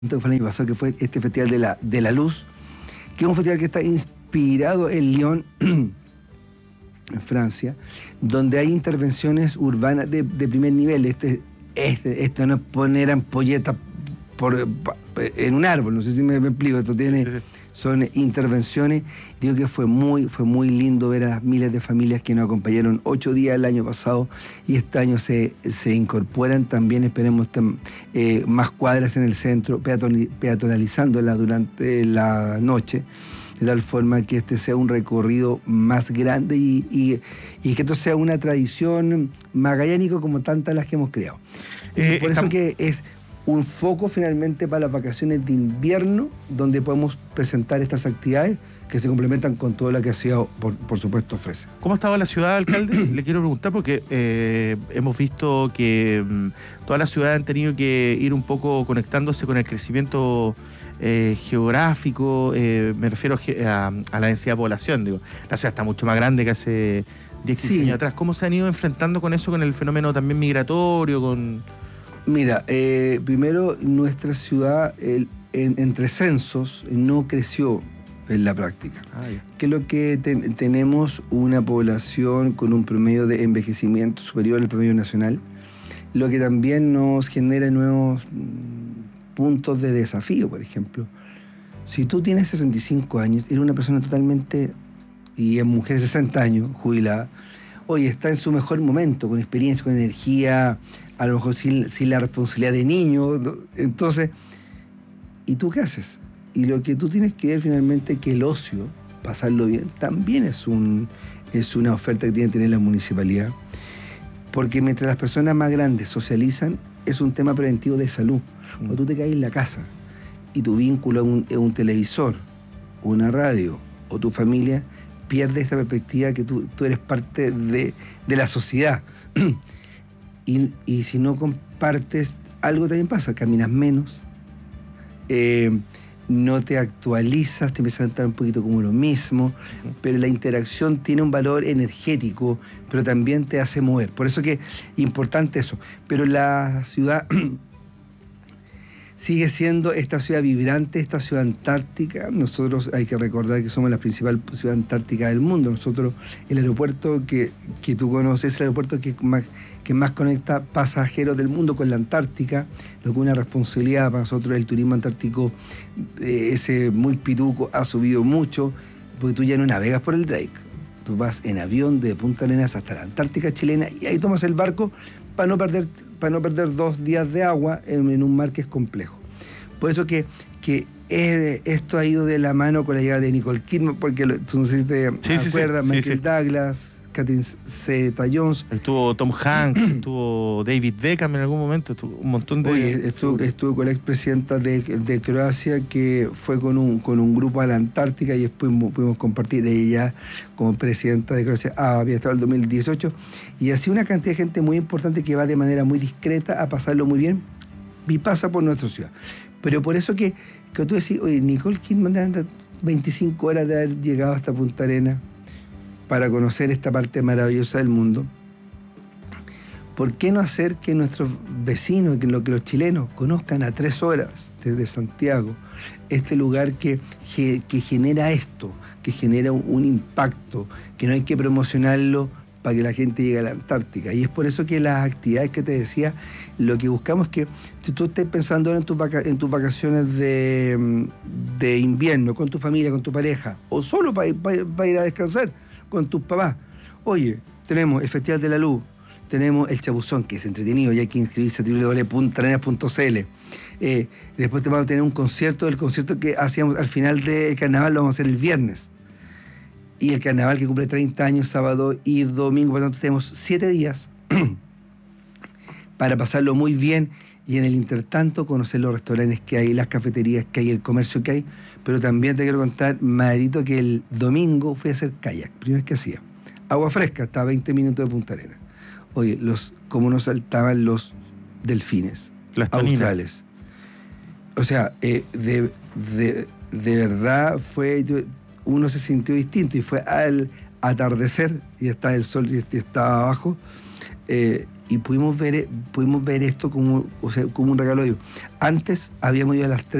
que fue el año pasado, que fue este Festival de la Luz, que es un festival que está inspirado en Lyon, en Francia, donde hay intervenciones urbanas de primer nivel. Esto no es poner ampolletas en un árbol, no sé si me explico, esto tiene... Sí. Son intervenciones. Digo que fue muy lindo ver a las miles de familias que nos acompañaron 8 días el año pasado y este año se incorporan también, esperemos, más cuadras en el centro, peatonalizándola durante la noche, de tal forma que este sea un recorrido más grande y que esto sea una tradición magallánica como tantas las que hemos creado. Por eso que es un foco finalmente para las vacaciones de invierno, donde podemos presentar estas actividades que se complementan con todo lo que Ciudad, por supuesto, ofrece. ¿Cómo ha estado la ciudad, alcalde? Le quiero preguntar porque hemos visto que todas las ciudades han tenido que ir un poco conectándose con el crecimiento geográfico, me refiero a la densidad de población. Digo, la ciudad está mucho más grande que hace 10, 15 años atrás. ¿Cómo se han ido enfrentando con eso, con el fenómeno también migratorio, Mira, primero nuestra ciudad entre censos no creció en la práctica. Que es lo que tenemos una población con un promedio de envejecimiento superior al promedio nacional, lo que también nos genera nuevos puntos de desafío. Por ejemplo, si tú tienes 65 años, eres una persona totalmente, y en mujeres 60 años, jubilada, oye, está en su mejor momento, con experiencia, con energía, a lo mejor sin la responsabilidad de niño. Entonces, ¿y tú qué haces? Y lo que tú tienes que ver finalmente es que el ocio, pasarlo bien, también es una oferta que tiene que tener la municipalidad. Porque mientras las personas más grandes socializan, es un tema preventivo de salud. Cuando tú te caes en la casa y tu vínculo es un televisor, una radio o tu familia, pierde esta perspectiva que tú eres parte de la sociedad. Y si no compartes, algo también pasa, caminas menos, no te actualizas, te empiezas a estar un poquito como lo mismo, pero la interacción tiene un valor energético, pero también te hace mover. Por eso que es importante eso. Pero la ciudad sigue siendo esta ciudad vibrante, esta ciudad antártica. Nosotros hay que recordar que somos la principal ciudad antártica del mundo. Nosotros, el aeropuerto que tú conoces, es el aeropuerto que más conecta pasajeros del mundo con la Antártica, lo que es una responsabilidad para nosotros. El turismo antártico, ese muy pituco, ha subido mucho, porque tú ya no navegas por el Drake. Tú vas en avión de Punta Arenas hasta la Antártica chilena y ahí tomas el barco para no perder 2 días de agua en un mar que es complejo. Por eso que esto ha ido de la mano con la llegada de Nicole Kidman, porque tú no sé si te acuerdas, Michael Douglas, Catherine Zeta-Jones. Estuvo Tom Hanks, estuvo David Beckham en algún momento, estuvo un montón de... Oye, estuvo con la expresidenta de Croacia, que fue con un grupo a la Antártica y después pudimos compartir. Ella, como presidenta de Croacia, había estado en el 2018, y así una cantidad de gente muy importante que va de manera muy discreta a pasarlo muy bien y pasa por nuestra ciudad. Pero por eso que tú decís, oye, Nicole Kidman anda 25 horas de haber llegado hasta Punta Arenas para conocer esta parte maravillosa del mundo. ¿Por qué no hacer que nuestros vecinos, que los chilenos, conozcan a 3 horas desde Santiago este lugar que genera esto, que genera un impacto, que no hay que promocionarlo para que la gente llegue a la Antártica? Y es por eso que las actividades que te decía, lo que buscamos es que tú estés pensando ahora en tus vacaciones de invierno, con tu familia, con tu pareja, o solo para ir a descansar con tus papás. Oye, tenemos el Festival de la Luz, tenemos el Chapuzón, que es entretenido y hay que inscribirse a www.puntarenas.cl. Después vamos a tener un concierto, el concierto que hacíamos al final del carnaval lo vamos a hacer el viernes. Y el carnaval que cumple 30 años, sábado y domingo, por lo tanto tenemos 7 días para pasarlo muy bien y en el intertanto conocer los restaurantes que hay, las cafeterías que hay, el comercio que hay. Pero también te quiero contar, Madrito, que el domingo fui a hacer kayak, primera vez que hacía. Agua fresca, hasta 20 minutos de Punta Arenas. Oye, cómo nos saltaban los delfines australes. O sea, de verdad uno se sintió distinto, y fue al atardecer y estaba el sol y estaba abajo, y pudimos ver esto como un regalo de ellos. Antes habíamos ido a las 3